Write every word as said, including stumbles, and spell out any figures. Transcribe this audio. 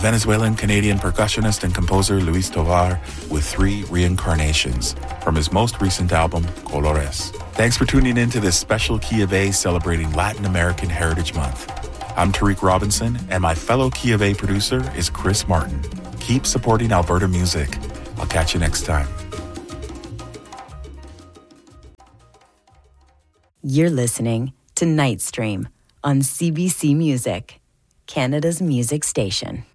Venezuelan-Canadian percussionist and composer Luis Tovar with three reincarnations from his most recent album, Colores. Thanks for tuning in to this special Key of A celebrating Latin American Heritage Month. I'm Tariq Robinson, and my fellow Key of A producer is Chris Martin. Keep supporting Alberta music. I'll catch you next time. You're listening to Nightstream on C B C Music, Canada's music station.